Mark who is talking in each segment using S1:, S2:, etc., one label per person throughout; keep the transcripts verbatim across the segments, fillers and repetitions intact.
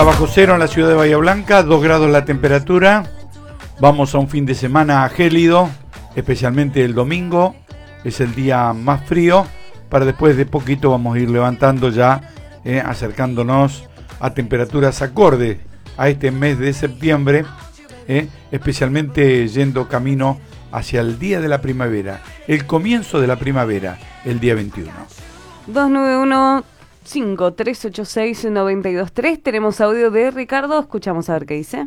S1: Bajo cero en la ciudad de Bahía Blanca, dos grados la temperatura. Vamos a un fin de semana gélido, especialmente el domingo. Es el día más frío. Para después de poquito vamos a ir levantando ya, eh, acercándonos a temperaturas acordes a este mes de septiembre, eh, especialmente yendo camino hacia el día de la primavera, el comienzo de la primavera, el día veintiuno.
S2: dos nueve uno, cinco tres ocho seis, nueve dos tres. Tenemos audio de Ricardo, escuchamos a ver qué dice.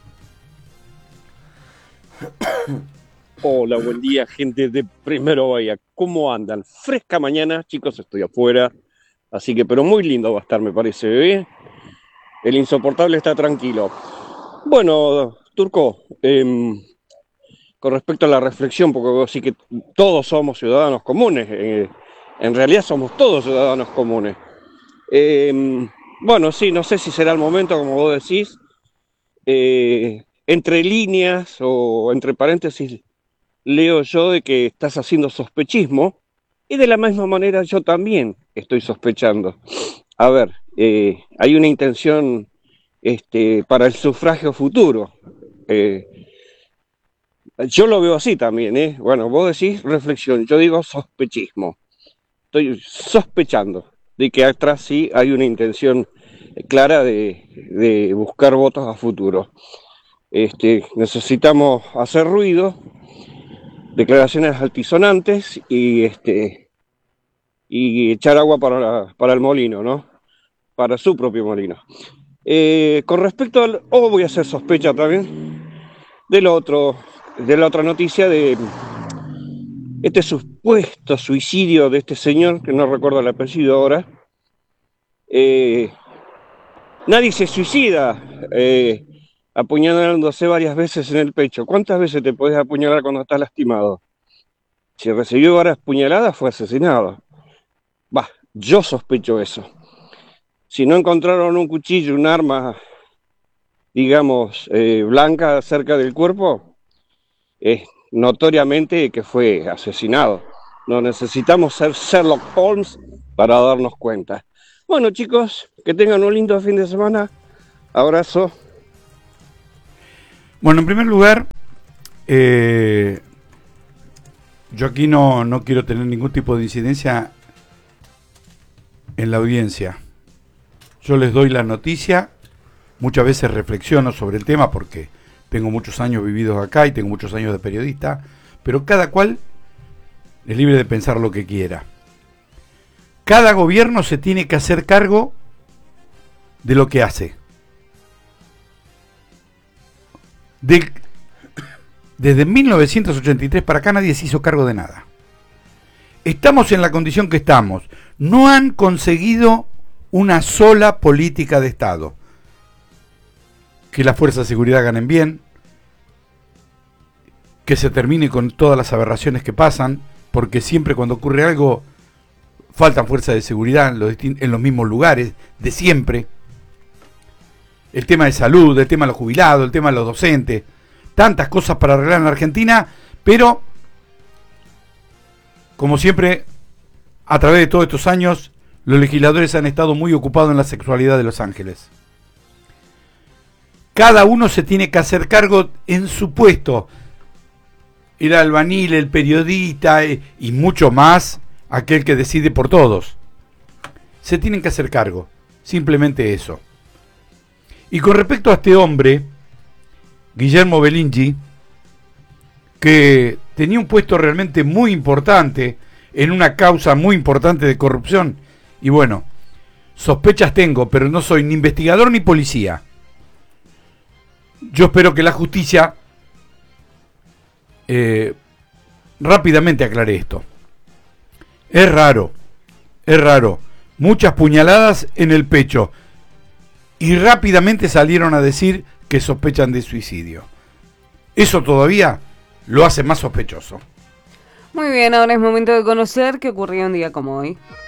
S3: Hola, buen día, gente de Primero Bahía. ¿Cómo andan? Fresca mañana, chicos, estoy afuera. Así que, pero muy lindo va a estar, me parece, ¿eh? El insoportable está tranquilo. Bueno, Turco, eh, con respecto a la reflexión, porque vos sí que todos somos ciudadanos comunes. Eh, en realidad somos todos ciudadanos comunes. Eh, bueno, sí, no sé si será el momento, como vos decís, eh, entre líneas o entre paréntesis, leo yo de que estás haciendo sospechismo, y de la misma manera yo también estoy sospechando. A ver, eh, hay una intención este, para el sufragio futuro. Eh, yo lo veo así también, ¿eh? Bueno, vos decís reflexión, yo digo sospechismo. Estoy sospechando de que atrás sí hay una intención clara de, de buscar votos a futuro. Este, necesitamos hacer ruido, declaraciones altisonantes y este y echar agua para, la, para el molino, ¿no? Para su propio molino. Eh, con respecto al... Oh, voy a hacer sospecha también del otro, de la otra noticia de este supuesto suicidio de este señor, que no recuerdo el apellido ahora. Eh, nadie se suicida eh, apuñalándose varias veces en el pecho. ¿Cuántas veces te podés apuñalar cuando estás lastimado? Si recibió varias puñaladas, fue asesinado. Bah, yo sospecho eso. Si no encontraron un cuchillo, un arma, digamos, eh, blanca cerca del cuerpo, es notoriamente que fue asesinado. No necesitamos ser Sherlock Holmes para darnos cuenta. Bueno, chicos, que tengan un lindo fin de semana. Abrazo.
S1: Bueno, en primer lugar, eh, yo aquí no, no quiero tener ningún tipo de incidencia en la audiencia. Yo les doy la noticia, muchas veces reflexiono sobre el tema porque tengo muchos años vividos acá y tengo muchos años de periodista, pero cada cual es libre de pensar lo que quiera. Cada gobierno se tiene que hacer cargo de lo que hace. De, desde mil novecientos ochenta y tres para acá nadie se hizo cargo de nada. Estamos en la condición que estamos. No han conseguido una sola política de Estado. Que las fuerzas de seguridad ganen bien, que se termine con todas las aberraciones que pasan, porque siempre cuando ocurre algo faltan fuerzas de seguridad en los, en los mismos lugares, de siempre. El tema de salud, el tema de los jubilados, el tema de los docentes, tantas cosas para arreglar en la Argentina, pero como siempre, a través de todos estos años, los legisladores han estado muy ocupados en la sexualidad de los ángeles. Cada uno se tiene que hacer cargo en su puesto. El albañil, el periodista y mucho más, aquel que decide por todos. Se tienen que hacer cargo. Simplemente eso. Y con respecto a este hombre, Guillermo Belingi, que tenía un puesto realmente muy importante en una causa muy importante de corrupción, y bueno, sospechas tengo, pero no soy ni investigador ni policía. Yo espero que la justicia eh, rápidamente aclare esto. Es raro, es raro. Muchas puñaladas en el pecho. Y rápidamente salieron a decir que sospechan de suicidio. Eso todavía lo hace más sospechoso.
S2: Muy bien, ahora es momento de conocer qué ocurrió un día como hoy.